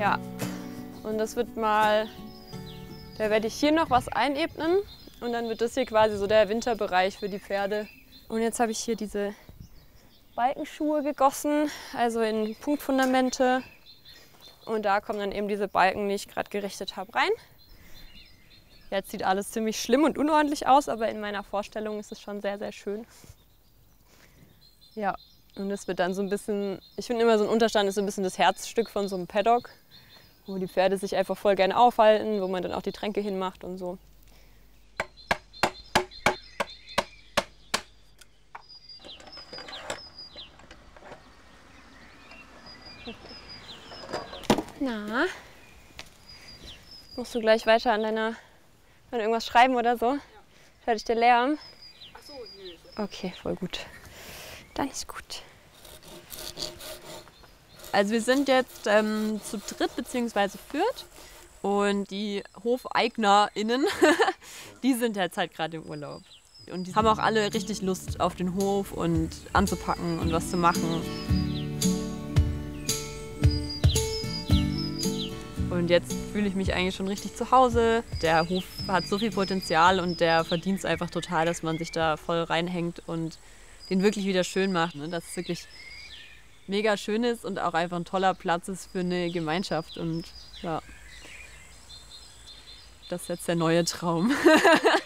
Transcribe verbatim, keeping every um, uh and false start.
Ja, und das wird mal, da werde ich hier noch was einebnen und dann wird das hier quasi so der Winterbereich für die Pferde. Und jetzt habe ich hier diese Balkenschuhe gegossen, also in Punktfundamente. Und da kommen dann eben diese Balken, die ich gerade gerichtet habe, rein. Jetzt sieht alles ziemlich schlimm und unordentlich aus, aber in meiner Vorstellung ist es schon sehr, sehr schön. Ja, und es wird dann so ein bisschen, ich finde immer so ein Unterstand ist so ein bisschen das Herzstück von so einem Paddock, wo die Pferde sich einfach voll gerne aufhalten, wo man dann auch die Tränke hinmacht und so. Na, musst du gleich weiter an deiner, an irgendwas schreiben oder so? Ja. Hört dich der Lärm? Ach so, nee. Okay, voll gut. Dann ist gut. Also wir sind jetzt ähm, zu dritt bzw. viert und die HofeignerInnen, die sind jetzt halt gerade im Urlaub. Und die haben auch alle richtig Lust auf den Hof und anzupacken und was zu machen. Und jetzt fühle ich mich eigentlich schon richtig zu Hause. Der Hof hat so viel Potenzial und der verdient es einfach total, dass man sich da voll reinhängt und den wirklich wieder schön macht. Ne? Dass es wirklich mega schön ist und auch einfach ein toller Platz ist für eine Gemeinschaft. Und ja, das ist jetzt der neue Traum.